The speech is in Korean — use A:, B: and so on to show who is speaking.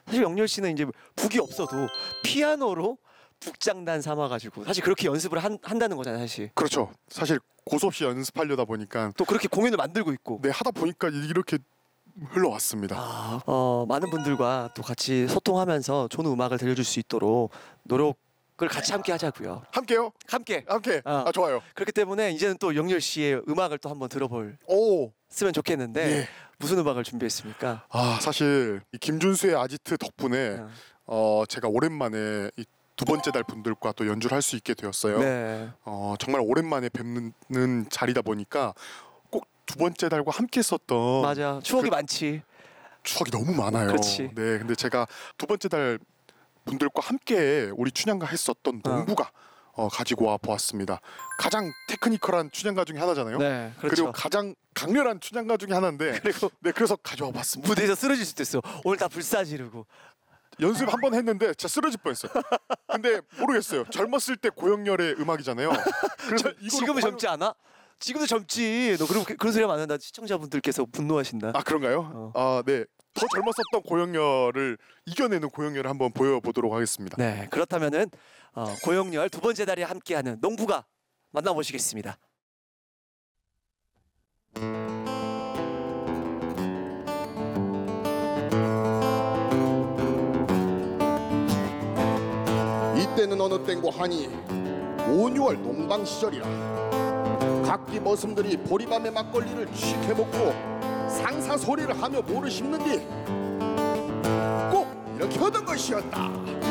A: 사실 영렬 씨는 이제 북이 없어도 피아노로 북장단 삼아가지고 사실 그렇게 연습을 한다는 거잖아요, 사실.
B: 그렇죠. 사실 고수 없이 연습하려다 보니까
A: 또 그렇게 공연을 만들고 있고.
B: 네 하다 보니까 이렇게 흘러왔습니다.
A: 많은 분들과 또 같이 소통하면서 좋은 음악을 들려줄 수 있도록 노력을 같이 함께 하자고요.
B: 함께요?
A: 함께.
B: 함께. 좋아요.
A: 그렇기 때문에 이제는 또 영렬 씨의 음악을 또 한번 들어볼
B: 오.
A: 쓰면 좋겠는데
B: 예.
A: 무슨 음악을 준비했습니까?
B: 사실 이 김준수의 아지트 덕분에 제가 오랜만에 이 두 번째 달 분들과 또 연주를 할 수 있게 되었어요.
A: 네.
B: 정말 오랜만에 뵙는 자리다 보니까 꼭 두 번째 달과 함께 썼던
A: 맞아. 추억이 많지.
B: 추억이 너무 많아요.
A: 그렇지.
B: 네, 근데 제가 두 번째 달 분들과 함께 우리 춘향가 했었던 농부가 가지고 와 보았습니다. 가장 테크니컬한 춘향가 중에 하나잖아요.
A: 네, 그렇죠.
B: 그리고 가장 강렬한 춘향가 중에 하나인데
A: 그리고
B: 네, 그래서 가져와 봤습니다.
A: 무대에서 쓰러질 수도 있어. 오늘 다 불사지르고.
B: 연습 한 번 했는데 진짜 쓰러질 뻔했어요. 근데 모르겠어요. 젊었을 때 고영렬의 음악이잖아요. 그래서
A: 지금은 젊지 않아? 지금도 젊지. 너 그런 소리 하면 안 된다. 시청자분들께서 분노하신다.
B: 그런가요? 네. 더 젊었었던 고영렬을 이겨내는 고영렬을 한번 보여보도록 하겠습니다.
A: 네, 그렇다면은 고영렬 두 번째 달에 함께하는 농부가 만나보시겠습니다.
C: 이때는 어느 땐고 하니 5, 6월 농방 시절이라 각기 머슴들이 보리밤에 막걸리를 취해먹고 상사소리를 하며 모를 심는디 꼭 이렇게 하던 것이었다.